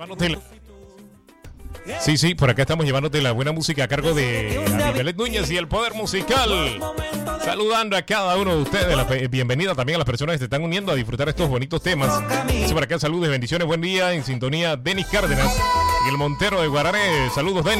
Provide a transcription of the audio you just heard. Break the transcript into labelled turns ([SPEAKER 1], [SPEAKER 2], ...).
[SPEAKER 1] Llevándote Sí, por acá estamos llevándote la buena música a cargo de Abimelet Núñez y el Poder Musical. Saludando a cada uno de ustedes. Bienvenida también a las personas que se están uniendo a disfrutar estos bonitos temas. Sí, por acá saludos, bendiciones, buen día. En sintonía, Denis Cárdenas y el Montero de Guararé. Saludos, Denis.